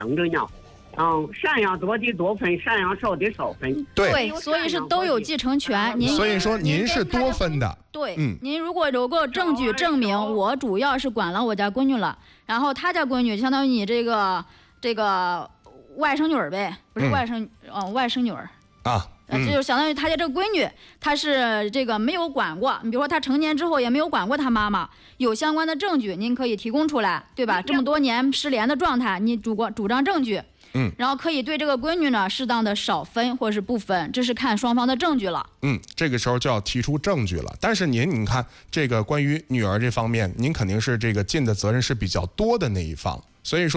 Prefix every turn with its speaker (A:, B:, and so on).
A: 等着呢。赡养多的多分，赡养少的少分。
B: 对，所以是都有继承权。
C: 所以说您是多分的。
B: 对，您如果有个证据证明我主要是管了我家闺女了，然后他家闺女相当于你这个外甥女儿呗，不是外甥女儿
C: 啊。
B: 就相当于他家这个闺女，她是这个没有管过，你比如说她成年之后也没有管过她妈妈，有相关的证据您可以提供出来，对吧？这么多年失联的状态，你主张证据，然后可以对这个闺女呢适当的少分或是不分，这是看双方的证据了。
C: 这个时候就要提出证据了。但是你看这个关于女儿这方面，您肯定是这个尽的责任是比较多的那一方，所以说。